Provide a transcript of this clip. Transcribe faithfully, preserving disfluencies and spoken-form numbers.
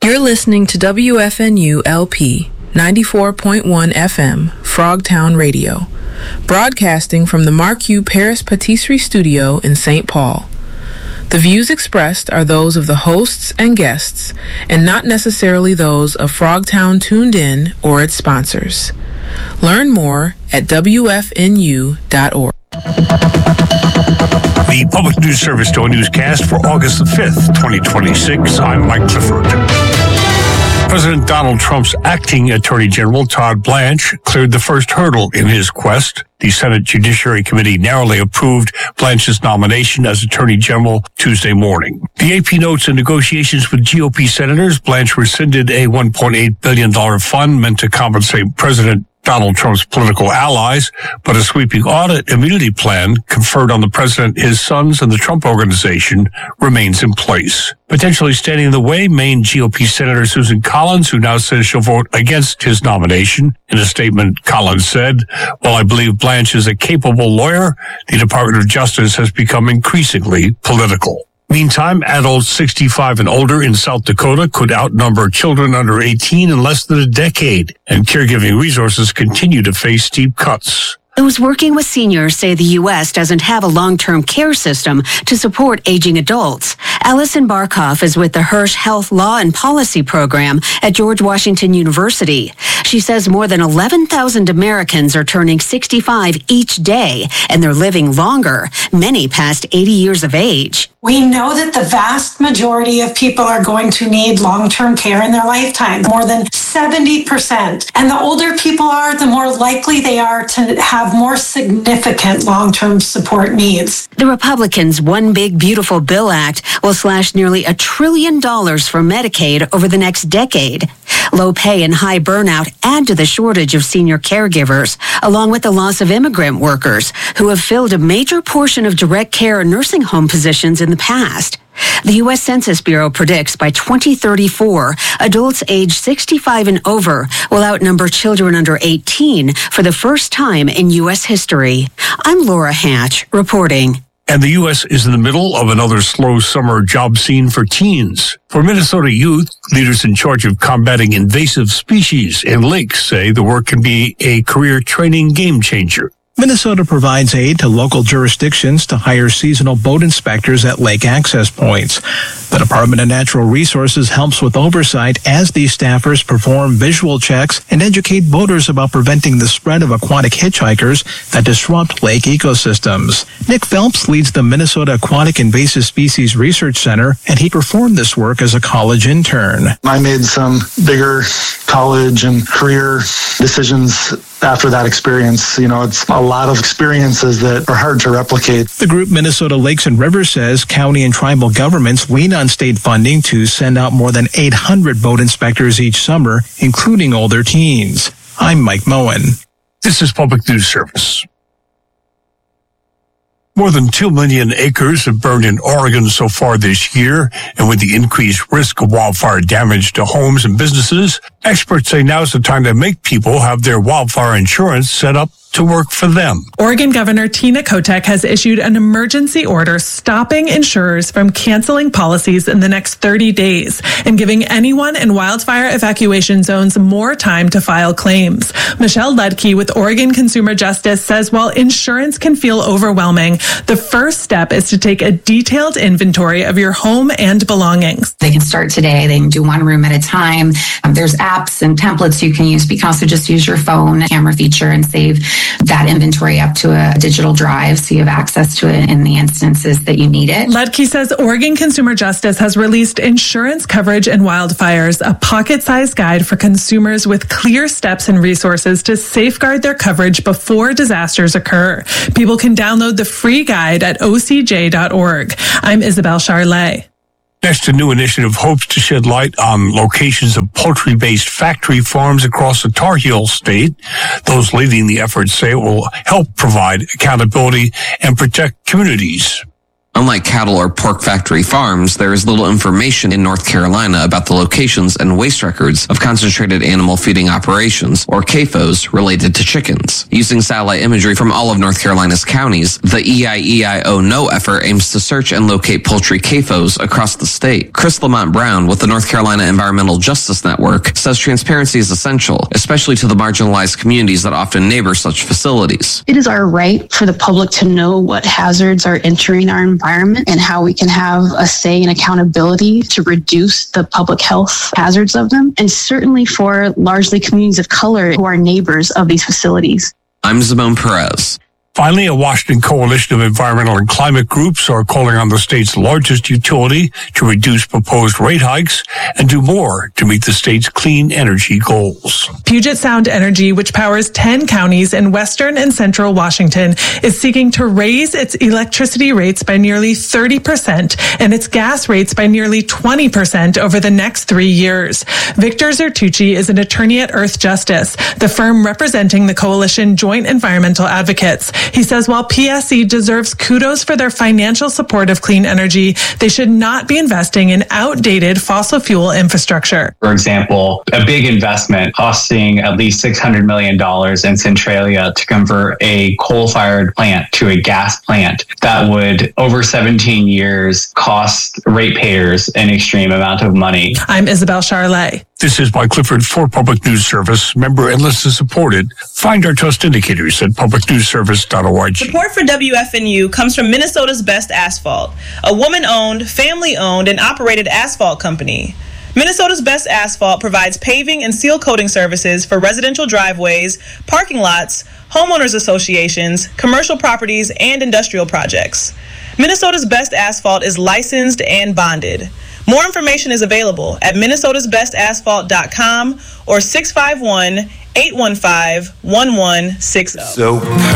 You're listening to W F N U L P ninety-four point one F M, Frogtown Radio, broadcasting from the Marquis Paris Patisserie Studio in Saint Paul. The views expressed are those of the hosts and guests, and not necessarily those of Frogtown Tuned In or its sponsors. Learn more at W F N U dot org. The Public News Service Dawn Newscast for August the fifth, twenty twenty-six. I'm Mike Clifford. President Donald Trump's acting Attorney General, Todd Blanche, cleared the first hurdle in his quest. The Senate Judiciary Committee narrowly approved Blanche's nomination as Attorney General Tuesday morning. The A P notes in negotiations with G O P senators, Blanche rescinded a one point eight billion dollars fund meant to compensate President Donald Trump's political allies, but a sweeping audit immunity plan conferred on the president, his sons, and the Trump Organization remains in place. Potentially standing in the way, Maine G O P Senator Susan Collins, who now says she'll vote against his nomination. In a statement, Collins said, "While I believe Blanche is a capable lawyer, the Department of Justice has become increasingly political." Meantime, adults sixty-five and older in South Dakota could outnumber children under eighteen in less than a decade, and caregiving resources continue to face steep cuts. Those working with seniors say the U S doesn't have a long-term care system to support aging adults. Allison Barkoff is with the Hirsch Health Law and Policy Program at George Washington University. She says more than eleven thousand Americans are turning sixty-five each day, and they're living longer, many past eighty years of age. We know that the vast majority of people are going to need long-term care in their lifetime, more than seventy percent. And the older people are, the more likely they are to have more significant long-term support needs. The Republicans' One Big Beautiful Bill Act will slash nearly a trillion dollars from Medicaid over the next decade. Low pay and high burnout add to the shortage of senior caregivers, along with the loss of immigrant workers who have filled a major portion of direct care nursing home positions in the past. The U S Census Bureau predicts by twenty thirty-four, adults age sixty-five and over will outnumber children under eighteen for the first time in U S history. I'm Laura Hatch, reporting. And the U S is in the middle of another slow summer job scene for teens. For Minnesota youth, leaders in charge of combating invasive species in lakes say the work can be a career training game changer. Minnesota provides aid to local jurisdictions to hire seasonal boat inspectors at lake access points. The Department of Natural Resources helps with oversight as these staffers perform visual checks and educate boaters about preventing the spread of aquatic hitchhikers that disrupt lake ecosystems. Nick Phelps leads the Minnesota Aquatic Invasive Species Research Center, and he performed this work as a college intern. I made some bigger college and career decisions after that experience. You know, it's a lot of experiences that are hard to replicate. The group Minnesota Lakes and Rivers says county and tribal governments lean on state funding to send out more than eight hundred boat inspectors each summer, including older teens. I'm Mike Moen. This is Public News Service. More than two million acres have burned in Oregon so far this year, and with the increased risk of wildfire damage to homes and businesses, experts say now's the time to make people have their wildfire insurance set up to work for them. Oregon Governor Tina Kotek has issued an emergency order stopping insurers from canceling policies in the next thirty days and giving anyone in wildfire evacuation zones more time to file claims. Michelle Ludke with Oregon Consumer Justice says while insurance can feel overwhelming, the first step is to take a detailed inventory of your home and belongings. They can start today. They can do one room at a time. Um, there's apps and templates you can use. You can also just use your phone camera feature and save that inventory up to a digital drive so you have access to it in the instances that you need it. Ludke says Oregon Consumer Justice has released Insurance Coverage in Wildfires, a pocket-sized guide for consumers with clear steps and resources to safeguard their coverage before disasters occur. People can download the free guide at O C J dot org. I'm Isabel Charlet. Next, a new initiative hopes to shed light on locations of poultry-based factory farms across the Tar Heel state. Those leading the effort say it will help provide accountability and protect communities. Unlike cattle or pork factory farms, there is little information in North Carolina about the locations and waste records of concentrated animal feeding operations, or C A F Os, related to chickens. Using satellite imagery from all of North Carolina's counties, the E I E I O Know effort aims to search and locate poultry C A F Os across the state. Chris Lamont Brown with the North Carolina Environmental Justice Network says transparency is essential, especially to the marginalized communities that often neighbor such facilities. It is our right for the public to know what hazards are entering our environment and how we can have a say and accountability to reduce the public health hazards of them, and certainly for largely communities of color who are neighbors of these facilities. I'm Zimone Perez. Finally, a Washington coalition of environmental and climate groups are calling on the state's largest utility to reduce proposed rate hikes and do more to meet the state's clean energy goals. Puget Sound Energy, which powers ten counties in western and central Washington, is seeking to raise its electricity rates by nearly thirty percent and its gas rates by nearly twenty percent over the next three years. Victor Zertucci is an attorney at Earth Justice, the firm representing the coalition Joint Environmental Advocates. He says while P S E deserves kudos for their financial support of clean energy, they should not be investing in outdated fossil fuel infrastructure. For example, a big investment costing at least six hundred million dollars in Centralia to convert a coal-fired plant to a gas plant that would, over seventeen years, cost ratepayers an extreme amount of money. I'm Isabel Charlet. This is Mike Clifford for Public News Service, member and listener supported. Find our trust indicators at public news service dot org. Support for W F N U comes from Minnesota's Best Asphalt, a woman-owned, family-owned, and operated asphalt company. Minnesota's Best Asphalt provides paving and seal coating services for residential driveways, parking lots, homeowners associations, commercial properties, and industrial projects. Minnesota's Best Asphalt is licensed and bonded. More information is available at minnesotas best asphalt dot com or six five one, eight one five, one one six zero. So